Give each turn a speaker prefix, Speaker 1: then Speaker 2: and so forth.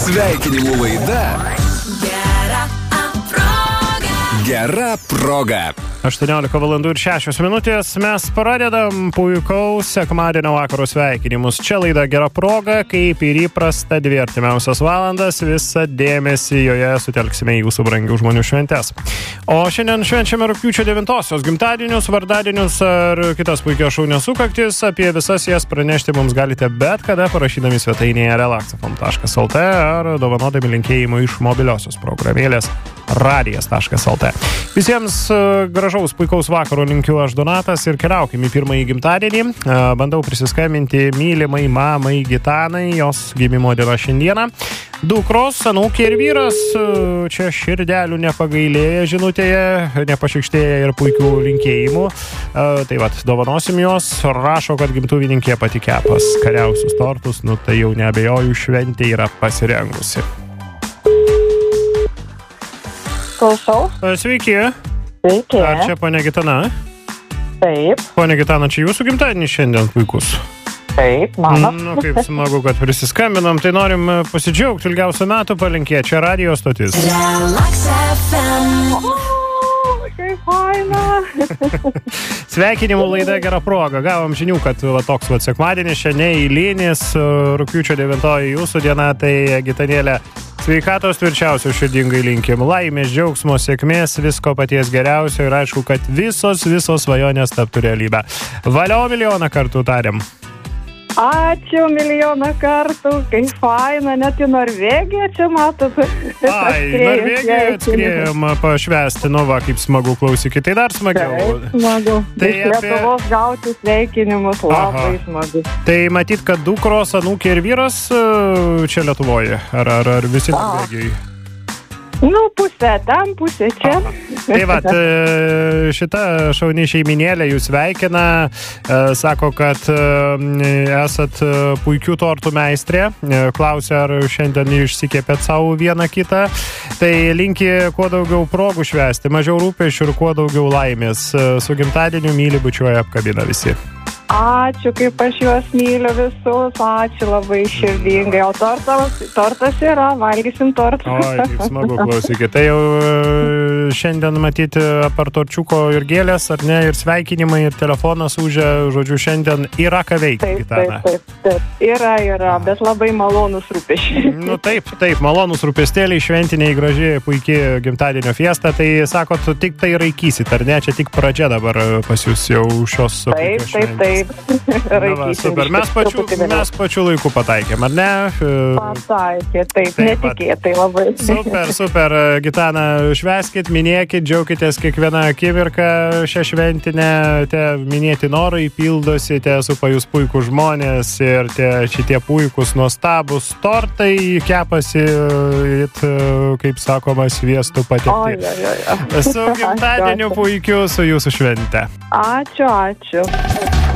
Speaker 1: Sveikinimų laida Gera proga. 18:06 mes pradedam puikaus sekmadienio vakaro sveikinimus. Čia laida Gera proga, kaip ir įprasta 2 artimiausias valandas, visą dėmesį joje sutelksime į jūsų brangių žmonių šventes. O šiandien švenčiame rugpjūčio 9-osios gimtadienius, vardadienius ar kitas puikios šaunios sukaktis. Apie visas jas pranešti mums galite bet kada parašydami svetainėje relaxafm.lt ar dovanodami linkėjimų iš mobiliosios programėlės radijas.lt. Visiems gražaus puikaus vakaro linkiu aš Donatas ir keliaukime į pirmąjį gimtadienį. Bandau prisiskambinti mylimai mamai Gitanai, jos gimimo diena šiandieną. Dukros, anūkė ir vyras, čia širdelių nepagailėja žinutėje, nepašikštėja ir puikių linkėjimų. Tai vat, dovanosim jos, rašo, kad gimtuvininkė pati kepas skaniausius tortus, tai jau neabejoju, šventė yra pasirengusi.
Speaker 2: Klausau.
Speaker 1: Sveiki.
Speaker 2: Sveiki.
Speaker 1: Ar čia ponia Gitana?
Speaker 2: Taip.
Speaker 1: Ponia Gitana, čia jūsų gimtadienis šiandien puikus?
Speaker 2: Taip, mano.
Speaker 1: Kaip smagu, kad prisiskambinom, tai norim pasidžiaugti ilgiausių metų, palinkėti. Čia radio stotis.
Speaker 3: Relax FM.
Speaker 2: Kaip faina.
Speaker 1: Sveikinimų laida Gera proga. Gavom žinių, kad toks sekmadienis čia neeilinis, rugpjūčio 9 jūsų diena, tai Gitanėlė, sveikatos tvirčiausio širdingai linkim, laimės, džiaugsmo, sėkmės, visko paties geriausio ir aišku, kad visos svajonės taptų realybę. Valio milijoną kartų tariam.
Speaker 2: Ačiū milijoną kartų, kaip faina, net į Norvegiją čia matot.
Speaker 1: Norvegiją atskrėjom pašvesti, va, kaip smagu, klausykit, tai dar smagiau.
Speaker 2: Taip, smagu.
Speaker 1: Tai
Speaker 2: iš Lietuvos gauti sveikinimus, labai smagu.
Speaker 1: Tai matyt, kad dukros, anūkė ir vyras čia Lietuvoje, ar visi Norvegijai?
Speaker 2: Pusė ten, pusė čia.
Speaker 1: Tai vat, šita šauni šeiminėlė jūs sveikina, sako, kad esat puikių tortų meistrė, klausia, ar šiandien išsikepėt savo vieną kitą, tai linki kuo daugiau progų švęsti, mažiau rūpesčių ir kuo daugiau laimės. Su gimtadieniu myli, bučiuoja, apkabina visi.
Speaker 2: Ačiū, kaip aš juos myliu visus, ačiū labai širdingai, o tortas yra, valgysim tortą.
Speaker 1: Oi, kaip smagu, klausykit. Tai jau šiandien matyti apart torčiuko ir gėlės, ar ne, ir sveikinimai, ir telefonas užė, žodžiu, šiandien yra ką veikti, Gitana.
Speaker 2: Taip, yra, bet labai malonus rūpesčiai.
Speaker 1: Taip, malonus rūpestėliai, šventiniai, gražiai, puikiai gimtadienio fiesta, tai sakot, tik tai raikysit, ar ne, čia tik pradžia dabar pas jūs jau šios
Speaker 2: Taip.
Speaker 1: Va, super. Mes pačiu laiku pataikėm, ar ne?
Speaker 2: Pataikė, taip, netikėtai labai.
Speaker 1: Super, Gitana, švęskit, minėkit, džiaukitės kiekvieną akimirką šią šventinę, minėti norai pildosi, supa jūs puikų žmonės ir šitie puikus nuostabus tortai kepasi, kaip sakoma, sviestų patekti. Su gimtadieniu puikiu, su jūsų švente.
Speaker 2: Ačiū.